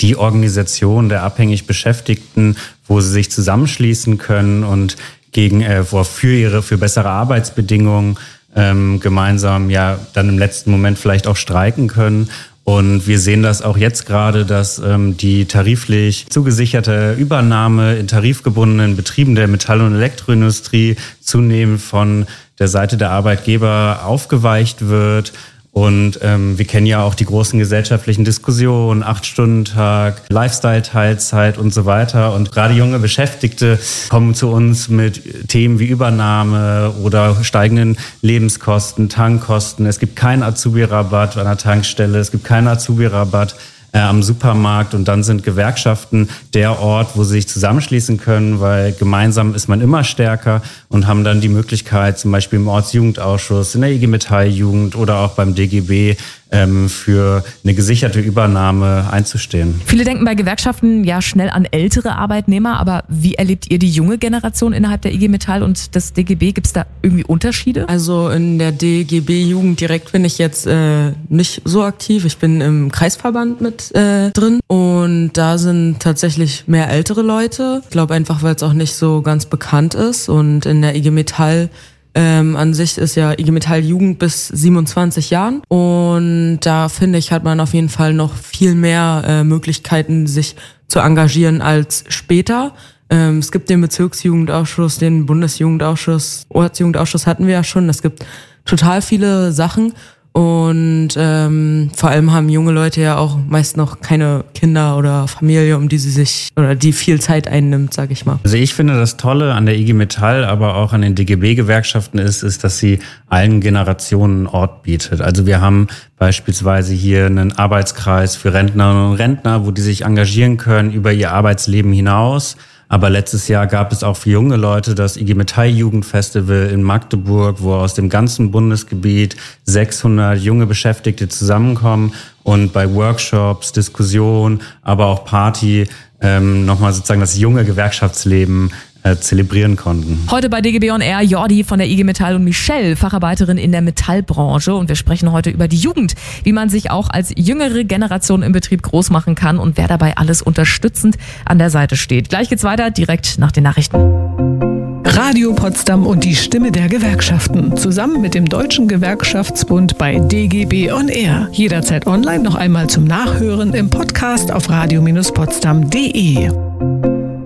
die Organisation der abhängig Beschäftigten, wo sie sich zusammenschließen können und für bessere Arbeitsbedingungen gemeinsam dann im letzten Moment vielleicht auch streiken können. Und wir sehen das auch jetzt gerade, dass die tariflich zugesicherte Übernahme in tarifgebundenen Betrieben der Metall- und Elektroindustrie zunehmend von der Seite der Arbeitgeber aufgeweicht wird. Und wir kennen ja auch die großen gesellschaftlichen Diskussionen, 8-Stunden-Tag, Lifestyle-Teilzeit und so weiter. Und gerade junge Beschäftigte kommen zu uns mit Themen wie Übernahme oder steigenden Lebenskosten, Tankkosten. Es gibt keinen Azubi-Rabatt an der Tankstelle, es gibt keinen Azubi-Rabatt am Supermarkt, und dann sind Gewerkschaften der Ort, wo sie sich zusammenschließen können, weil gemeinsam ist man immer stärker, und haben dann die Möglichkeit, zum Beispiel im Ortsjugendausschuss, in der IG Metall-Jugend oder auch beim DGB für eine gesicherte Übernahme einzustehen. Viele denken bei Gewerkschaften ja schnell an ältere Arbeitnehmer, aber wie erlebt ihr die junge Generation innerhalb der IG Metall und des DGB? Gibt es da irgendwie Unterschiede? Also in der DGB-Jugend direkt bin ich jetzt nicht so aktiv. Ich bin im Kreisverband mit drin, und da sind tatsächlich mehr ältere Leute. Ich glaube einfach, weil es auch nicht so ganz bekannt ist, und in der IG Metall an sich ist ja IG Metall Jugend bis 27 Jahren, und da finde ich, hat man auf jeden Fall noch viel mehr Möglichkeiten, sich zu engagieren als später. Es gibt den Bezirksjugendausschuss, den Bundesjugendausschuss, Ortsjugendausschuss hatten wir ja schon. Es gibt total viele Sachen, und vor allem haben junge Leute ja auch meist noch keine Kinder oder Familie, um die sie sich, oder die viel Zeit einnimmt, sag ich mal. Also ich finde, das Tolle an der IG Metall, aber auch an den DGB-Gewerkschaften ist, dass sie allen Generationen einen Ort bietet. Also wir haben beispielsweise hier einen Arbeitskreis für Rentnerinnen und Rentner, wo die sich engagieren können über ihr Arbeitsleben hinaus. Aber letztes Jahr gab es auch für junge Leute das IG Metall Jugendfestival in Magdeburg, wo aus dem ganzen Bundesgebiet 600 junge Beschäftigte zusammenkommen und bei Workshops, Diskussionen, aber auch Party nochmal sozusagen das junge Gewerkschaftsleben zelebrieren konnten. Heute bei DGB on Air Jordi von der IG Metall und Michelle, Facharbeiterin in der Metallbranche, und wir sprechen heute über die Jugend, wie man sich auch als jüngere Generation im Betrieb groß machen kann und wer dabei alles unterstützend an der Seite steht. Gleich geht's weiter, direkt nach den Nachrichten. Radio Potsdam und die Stimme der Gewerkschaften. Zusammen mit dem Deutschen Gewerkschaftsbund bei DGB on Air. Jederzeit online noch einmal zum Nachhören im Podcast auf radio-potsdam.de.